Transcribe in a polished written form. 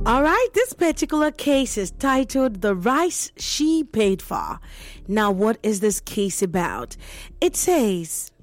All right, this particular case is titled The Rice She Paid For. Now, what is this case about? It says,